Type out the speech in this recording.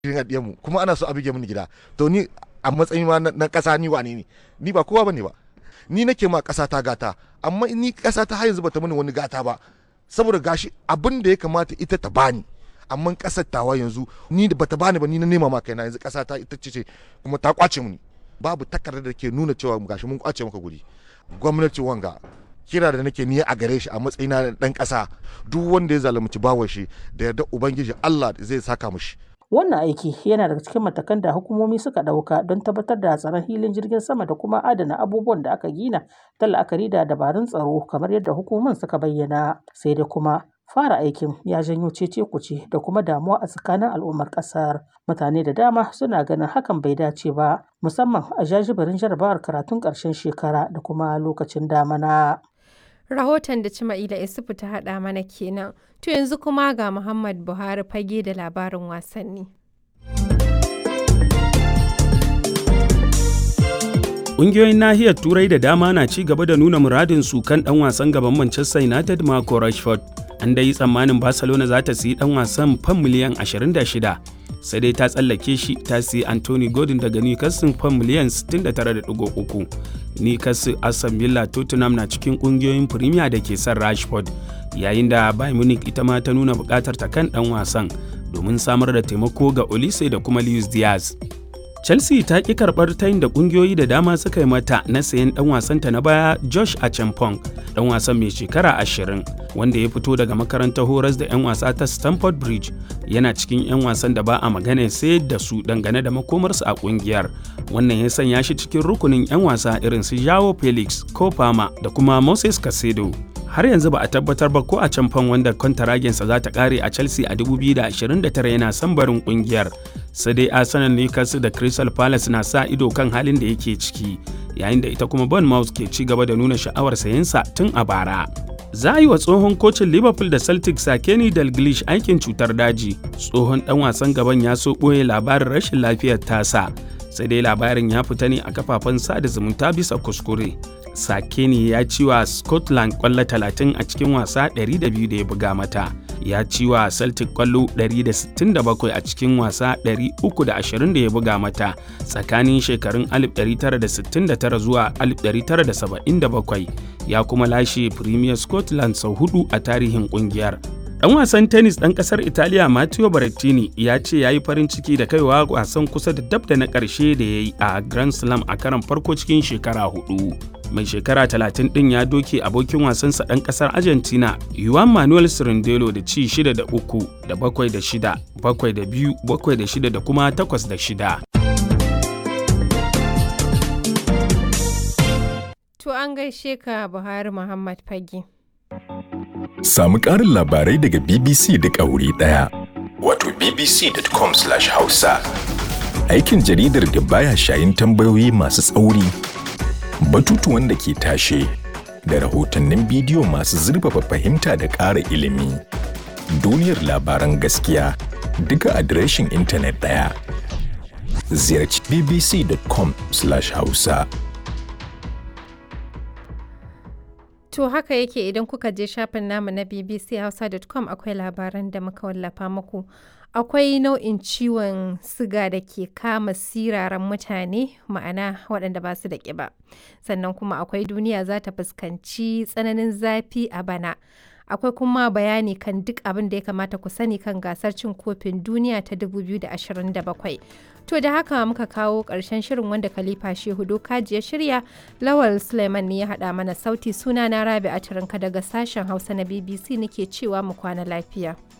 mu kuma ana so a bige mini gida. To ni a matsayin ma na ƙasa ni wane ne? Ni ba kowa bane ba. Ni nake ma ƙasa ta gata, amma ni ƙasa ta har yanzu bata mini wani gata ba. Saboda gashi abin da ya kamata ita ta bani. Amma ƙasar tawa yanzu ni da bata bani ba, ni na nema ma kaina, yanzu ƙasa ta ita ce kuma ta kwace mini. Babu takardar da ke nuna cewa gashi mun kwace maka guri. Gwamnati wanga kira da nake ni a gare shi a matsayina na dan ƙasa, duk wanda ya zalunci bawan shi da yarda ubangiji Allah zai saka mishi. Wannan aiki yana daga cikin matakan da hukumomi suka ɗauka don tabbatar da tsaron filin jirgin sama da kuma adana abubuwan da aka gina ta la'akari da dabarun tsaro kamar yadda hukumomin suka bayyana. Sai dai kuma fara aikin ya janyo cece-kuce da kuma damuwa a tsakanin al'ummar ƙasar. Mutane da dama suna ganin hakan bai dace ba, musamman a jajibirin jarabawar karatun ƙarshen shekara da kuma lokacin damana. Rahoton da Cima'ila Isufu ta haɗa mana kenan. To yanzu kuma ga Muhammad Buhari fage da labarin wasanni. Ƙungiyoyin nahiyar Turai da dama na ci gaba da nuna muradinsu kan ɗan wasan gaban Manchester United Marco Rashford. An dai yi tsammanin Barcelona za ta siyi ɗan wasan fam miliyan 26, sai dai ta tsallake shi ta siyi Anthony Gordon daga Newcastle fam miliyan 69.3. Newcastle, Aston Villa, Tottenham na cikin ƙungiyoyin Premier da ke son Rashford, yayin da Bayern Munich ita ma ta nuna buƙatar ta kan ɗan wasan domin samar da taimako ga Olise da kuma Luis Diaz. Chelsea ta ƙi karɓar tayin da ƙungiyoyi da dama suka yi mata na sayen ɗan wasanta na baya Josh Achampong, ɗan wasan mai shekara 20 wanda ya fito daga makarantar horas da 'yan wasa ta Stamford Bridge. Yana cikin 'yan wasan da ba a magana sai da su dangane da makomarsu a ƙungiyar. Wannan ya sanya shi cikin rukunin 'yan wasa irin su Joao Felix, Cole Palmer da kuma Moses Caicedo. Har yanzu ba a tabbatar ba ko Achampong, wanda kwantaragensa za ta ƙare a Chelsea a 2029, yana son barin ƙungiyar. Sai dai Arsenal, Newcastle da Crystal Palace na sa ido kan halin da yake ciki, yayin da ita kuma Bournemouth ke ci gaba da nuna sha'awar sayensa tun a bara. Za a yi wa tsohon kocin Liverpool da Celtic Kenny Dalglish aikin cutar daji. Tsohon ɗan wasan gaban ya so ɓoye labarin rashin lafiyar tasa, sai dai labarin ya fita ne a kafafen sada zumunta bisa kuskure. Sakeni ya ci wa Scotland kwallo 30 a cikin wasa 200 da ya buga mata. Ya ci wa Celtic kwallo 167 a cikin wasa 320 da ya buga mata tsakanin shekarun 1969 zuwa 1977. Ya kuma lashe Premier Scotland sau 4 a tarihin kungiyar. Ɗan wasan tennis ɗan ƙasar Italiya Matteo Berrettini ya ce ya yi farin ciki da kaiwa wasan kusa da dab da na ƙarshe da ya yi a Grand Slam a karon farko cikin shekara 4. Mai shekara 30 ɗin ya doke abokin wasansa ɗan ƙasar Argentina Juan Manuel Cirindelo da ci 6 da 3 da 7 da 6, 7 da 2, 7 da 6 da kuma 8 da 6. To an gaishe ka Buhari Muhammad Fage. Samu ƙarin labarai daga BBC duka wuri ɗaya. Wato bbc.com/hausa. Aikin jaridar da baya shayin tambayoyi masu tsauri, batutuwan da ke tashe, da rahotannin bidiyo masu zurfafa fahimta da ƙara ilimi. Duniyar labaran gaskiya duka adireshin intanet ɗaya. Ziyarci bbc.com/hausa. To haka yake, idan kuka je shafin namu na bbchausa.com akwai labaran da muka wallafa muku. Akwai nau'in ciwon siga da ke kama siraran mutane, ma'ana waɗanda ba su da ƙiba. Sannan kuma akwai duniya za ta fuskanci tsananin zafi a bana. Akwai kuma bayani kan duk abin da ya kamata ku sani kan gasar cin kofin duniya ta 2027. To da haka muka kawo ƙarshen shirin wanda Khalifa Shehu Dokaji ya shirya. Lawal Suleiman ne ya haɗa mana sauti. Suna na Rabi'a Turinka daga sashen Hausa na BBC nake cewa mu kwana lafiya.